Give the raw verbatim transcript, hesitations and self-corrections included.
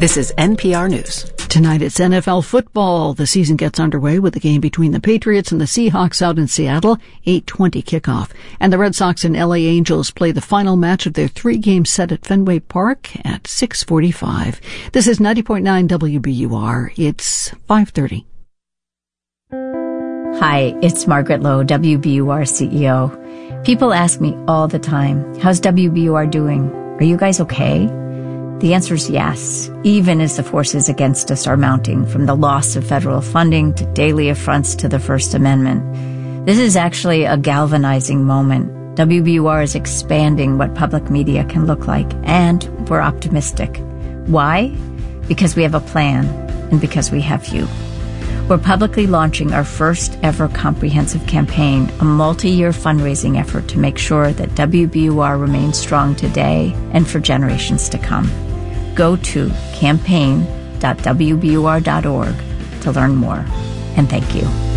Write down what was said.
This is N P R News. Tonight it's N F L football. The season gets underway with the game between the Patriots and the Seahawks out in Seattle, eight twenty kickoff. And the Red Sox and L A Angels play the final match of their three-game set at Fenway Park at six forty-five. This is ninety point nine W B U R. It's five thirty. Hi, it's Margaret Lowe, W B U R C E O. People ask me all the time, how's W B U R doing? Are you guys okay? The answer is yes, even as the forces against us are mounting, from the loss of federal funding to daily affronts to the First Amendment. This is actually a galvanizing moment. W B U R is expanding what public media can look like, and we're optimistic. Why? Because we have a plan, and because we have you. We're publicly launching our first ever comprehensive campaign, a multi-year fundraising effort to make sure that W B U R remains strong today and for generations to come. Go to campaign dot w b u r dot org to learn more. And thank you.